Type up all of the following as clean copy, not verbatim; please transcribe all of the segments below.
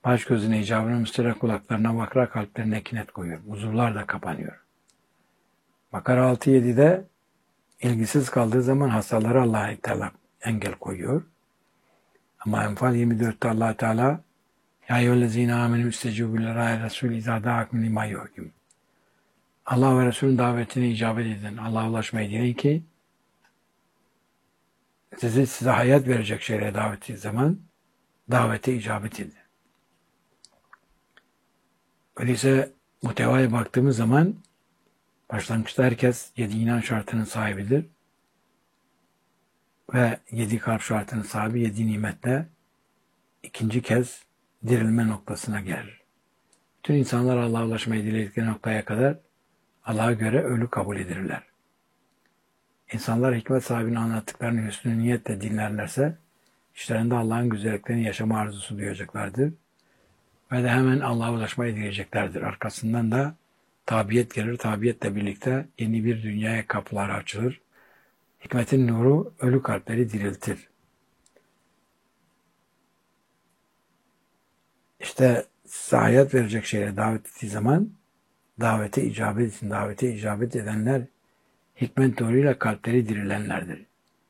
Baş gözüne icabına müsterek kulaklarına vakra kalplerine kinet koyuyor. Uzuvlar da kapanıyor. Bakara 6-7'de ilgisiz kaldığı zaman hastaları Allah-u Teala engel koyuyor. Ama Enfal 24'te Allah Teala ya eyyühellezine amenü istecibu lillahi Resulü izâ da'akum limâ yuhkim. Allah ve Resul'ün davetine icabet edin. Allah'a ulaşmayı dileyin ki size hayat verecek şeylere davet ettiği zaman davete icabet edin. Öyleyse muhtevaya baktığımız zaman başlangıçta herkes 7 inan şartının sahibidir. Ve 7 kalp şartının sahibi 7 nimetle ikinci kez dirilme noktasına gelir. Bütün insanlar Allah'a ulaşmayı diledikleri noktaya kadar Allah'a göre ölü kabul edilirler. İnsanlar hikmet sahibinin anlattıklarını hüsnü niyetle dinlerlerse işlerinde Allah'ın güzelliklerini yaşama arzusu duyacaklardır. Ve de hemen Allah'a ulaşmayı dileyeceklerdir. Arkasından da tabiyet gelir. Tabiyetle birlikte yeni bir dünyaya kapılar açılır. Hikmetin nuru ölü kalpleri diriltir. İşte size hayat verecek şeye davet ettiği zaman davete icabet etsin. Davete icabet edenler hikmet nuruyla kalpleri dirilenlerdir.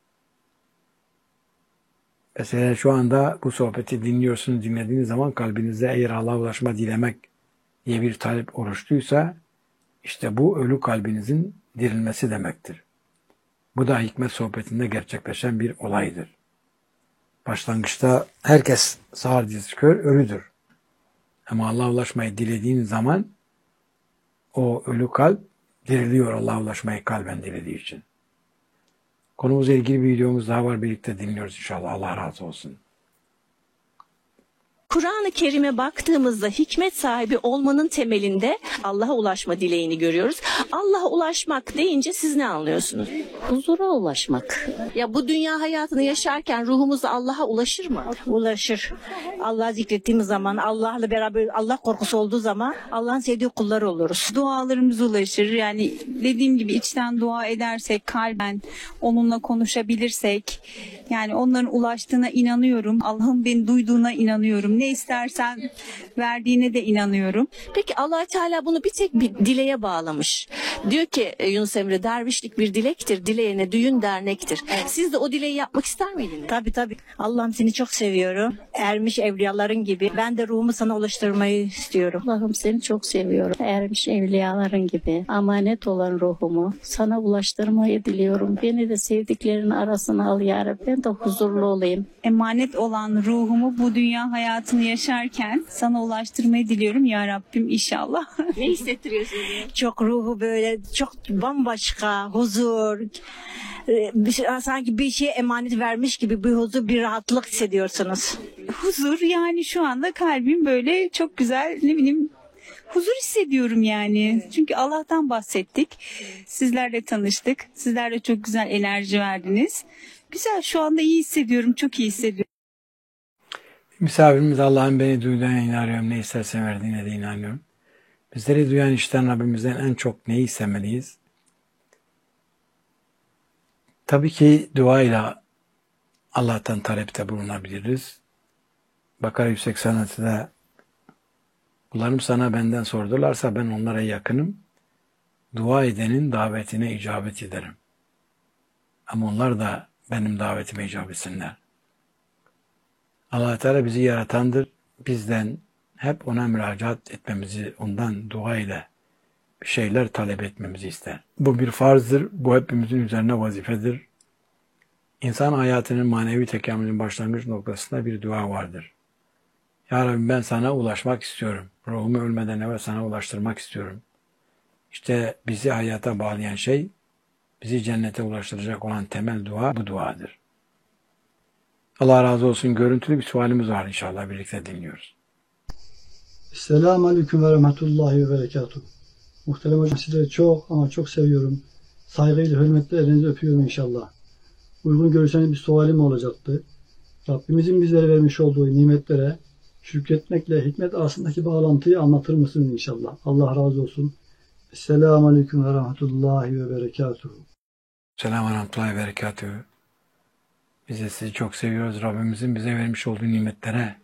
Mesela şu anda bu sohbeti dinlediğiniz zaman kalbinizde eğer Allah'a ulaşma dilemek diye bir talep oluştuysa işte bu ölü kalbinizin dirilmesi demektir. Bu da hikmet sohbetinde gerçekleşen bir olaydır. Başlangıçta herkes sağır dizisi kör, ölüdür. Ama Allah'a ulaşmayı dilediğin zaman o ölü kalp diriliyor Allah'a ulaşmayı kalben dilediği için. Konumuzla ilgili bir videomuz daha var. Birlikte dinliyoruz inşallah. Allah razı olsun. Kur'an-ı Kerim'e baktığımızda hikmet sahibi olmanın temelinde Allah'a ulaşma dileğini görüyoruz. Allah'a ulaşmak deyince siz ne anlıyorsunuz? Huzura ulaşmak. Ya bu dünya hayatını yaşarken ruhumuz Allah'a ulaşır mı? Ulaşır. Allah'ı zikrettiğimiz zaman, Allah'la beraber Allah korkusu olduğu zaman Allah'ın sevdiği kulları oluruz. Dualarımız ulaşır. Yani dediğim gibi içten dua edersek, kalben onunla konuşabilirsek, yani onların ulaştığına inanıyorum. Allah'ın beni duyduğuna inanıyorum. Ne istersen verdiğine de inanıyorum. Peki Allah Teala bunu bir tek bir dileğe bağlamış. Diyor ki Yunus Emre, dervişlik bir dilektir, dileyene düğün dernektir. Siz de o dileği yapmak ister miydiniz? Tabii. Allah'ım seni çok seviyorum. Ermiş evliyaların gibi. Ben de ruhumu sana ulaştırmayı istiyorum. Allah'ım seni çok seviyorum. Ermiş evliyaların gibi emanet olan ruhumu sana ulaştırmayı diliyorum. Beni de sevdiklerin arasına al ya Rabbi. Ben de huzurlu olayım. Emanet olan ruhumu bu dünya hayatını yaşarken sana ulaştırmayı diliyorum ya Rabbim inşallah. Ne hissettiriyor sizi? Çok ruhu böyle çok bambaşka, huzur. Sanki bir şeye emanet vermiş gibi bir huzur, bir rahatlık hissediyorsunuz. Huzur, yani şu anda kalbim böyle çok güzel, ne bileyim, huzur hissediyorum yani. Çünkü Allah'tan bahsettik. Sizlerle tanıştık. Sizler de çok güzel enerji verdiniz. Güzel, şu anda iyi hissediyorum. Çok iyi hissediyorum. Misafirimiz Allah'ın beni duyduğuna inanıyorum. Ne istersen verdiğine de inanıyorum. Bizleri duyan işten Rabbimizden en çok neyi istemeliyiz? Tabii ki duayla Allah'tan talepte bulunabiliriz. Bakara 186'da kullarım sana benden sordularsa ben onlara yakınım. Dua edenin davetine icabet ederim. Ama onlar da benim davetime icabet etsinler. Allah Teala bizi yaratandır. Bizden hep ona müracaat etmemizi, ondan dua ile bir şeyler talep etmemizi ister. Bu bir farzdır. Bu hepimizin üzerine vazifedir. İnsan hayatının manevi tekamülün başlangıç noktasında bir dua vardır. Ya Rabbi ben sana ulaşmak istiyorum. Ruhumu ölmeden evvel sana ulaştırmak istiyorum. İşte bizi hayata bağlayan şey, bizi cennete ulaştıracak olan temel dua bu duadır. Allah razı olsun. Görüntülü bir sualimiz var inşallah. Birlikte dinliyoruz. Selamun Aleyküm ve Rahmetullahi ve Berekatuhu. Muhterem hocam, sizleri çok ama çok seviyorum. Saygıyla, hürmetle elinizi öpüyorum inşallah. Uygun görürseniz bir sualim olacaktı. Rabbimizin bizlere vermiş olduğu nimetlere şükretmekle hikmet arasındaki bağlantıyı anlatır mısınız inşallah? Allah razı olsun. Selamun Aleyküm ve Rahmetullahi ve Berekatuhu. Selamun Aleyküm ve Berekatuhu. Biz de sizi çok seviyoruz. Rabbimizin bize vermiş olduğu nimetlere